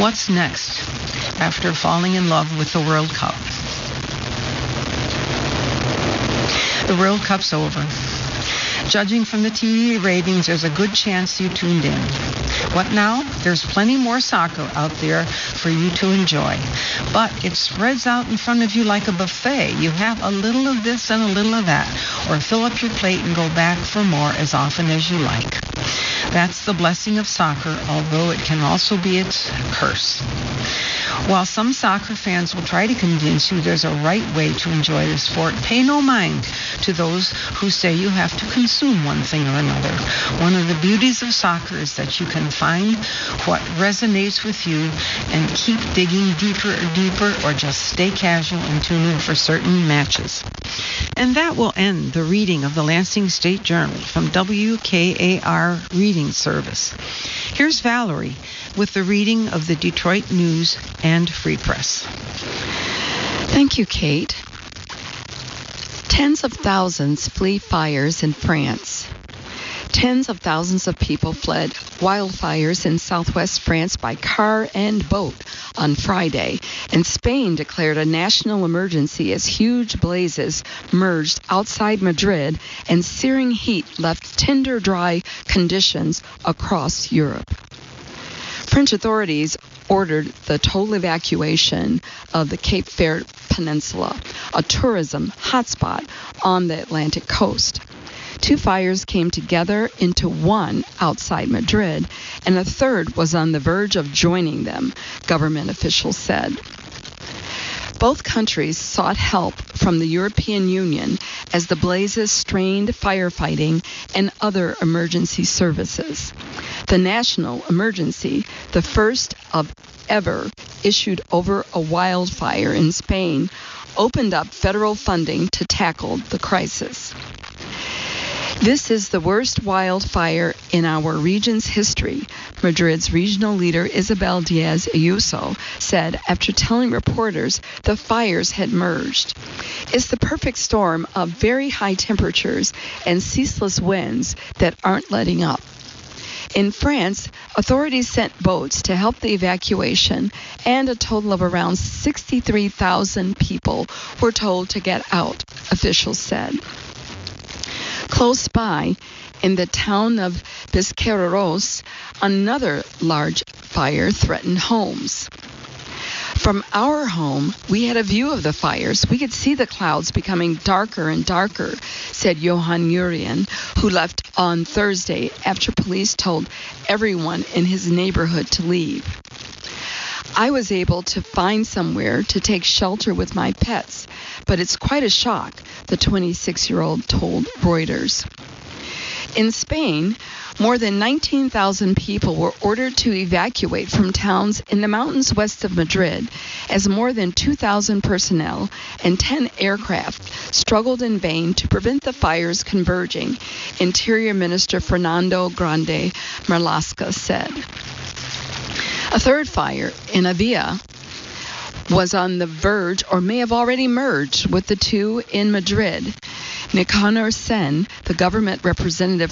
What's next after falling in love with the World Cup? The World Cup's over. Judging from the TV ratings, there's a good chance you tuned in. What now? There's plenty more soccer out there for you to enjoy. But it spreads out in front of you like a buffet. You have a little of this and a little of that. Or fill up your plate and go back for more as often as you like. That's the blessing of soccer, although it can also be its curse. While some soccer fans will try to convince you there's a right way to enjoy the sport, pay no mind to those who say you have to consume one thing or another. One of the beauties of soccer is that you can find what resonates with you and keep digging deeper, or just stay casual and tune in for certain matches. And that will end the reading of the Lansing State Journal from WKAR Reading Service. Here's Valerie with the reading of the Detroit News and Free Press. Thank you, Kate. Tens of thousands flee fires in France. Tens of thousands of people fled wildfires in southwest France by car and boat on Friday, and Spain declared a national emergency as huge blazes merged outside Madrid and searing heat left tinder-dry conditions across Europe. French authorities ordered the total evacuation of the Cape Verde Peninsula, a tourism hotspot on the Atlantic coast. Two fires came together into one outside Madrid, and a third was on the verge of joining them, government officials said. Both countries sought help from the European Union as the blazes strained firefighting and other emergency services. The national emergency, the first of ever issued over a wildfire in Spain, opened up federal funding to tackle the crisis. This is the worst wildfire in our region's history, Madrid's regional leader Isabel Diaz Ayuso said after telling reporters the fires had merged. It's the perfect storm of very high temperatures and ceaseless winds that aren't letting up. In France, authorities sent boats to help the evacuation, and a total of around 63,000 people were told to get out, officials said. Close by, in the town of Bisqueiros, another large fire threatened homes. From our home, we had a view of the fires. We could see the clouds becoming darker and darker, said Johan Urian, who left on Thursday after police told everyone in his neighborhood to leave. I was able to find somewhere to take shelter with my pets, but it's quite a shock, the 26-year-old told Reuters. In Spain, more than 19,000 people were ordered to evacuate from towns in the mountains west of Madrid as more than 2,000 personnel and 10 aircraft struggled in vain to prevent the fires converging, Interior Minister Fernando Grande Marlaska said. A third fire in Avia was on the verge or may have already merged with the two in Madrid. Nicanor Sen, the government representative